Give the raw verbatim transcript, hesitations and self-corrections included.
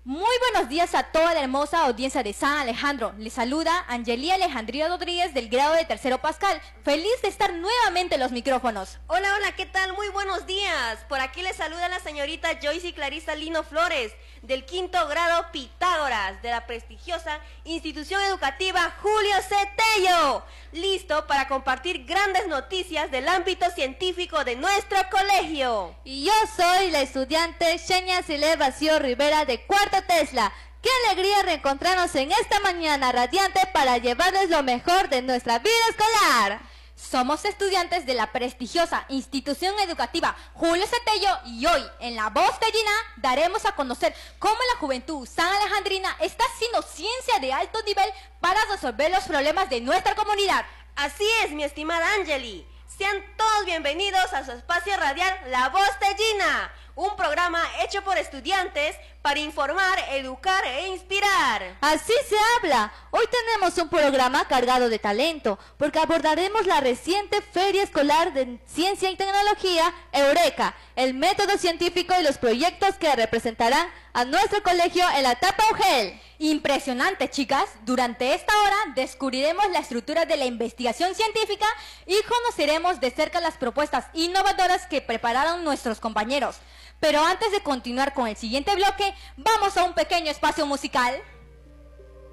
Muy buenos días a toda la hermosa audiencia de San Alejandro. Les saluda Angelí Alejandría Rodríguez del grado de tercero Pascal. Feliz de estar nuevamente en los micrófonos. Hola, hola, ¿qué tal? Muy buenos días. Por aquí les saluda la señorita Joyce Clarisa Lino Flores del quinto grado Pitágoras de la prestigiosa institución educativa Julio C. Tello. Listo para compartir grandes noticias del ámbito científico de nuestro colegio. Y yo soy la estudiante Xenia Silé Vacío Rivera de cuarto Tesla. ¡Qué alegría reencontrarnos en esta mañana radiante para llevarles lo mejor de nuestra vida escolar! Somos estudiantes de la prestigiosa institución educativa Julio C. Tello y hoy, en La Voz Tellina, daremos a conocer cómo la juventud san alejandrina está haciendo ciencia de alto nivel para resolver los problemas de nuestra comunidad. Así es, mi estimada Angeli. Sean todos bienvenidos a su espacio radial La Voz Tellina, un programa hecho por estudiantes para informar, educar e inspirar. Así se habla. Hoy tenemos un programa cargado de talento, porque abordaremos la reciente Feria Escolar de Ciencia y Tecnología, Eureka, el método científico y los proyectos que representarán a nuestro colegio en la etapa UGEL. Impresionante, chicas. Durante esta hora descubriremos la estructura de la investigación científica y conoceremos de cerca las propuestas innovadoras que prepararon nuestros compañeros. Pero antes de continuar con el siguiente bloque, vamos a un pequeño espacio musical.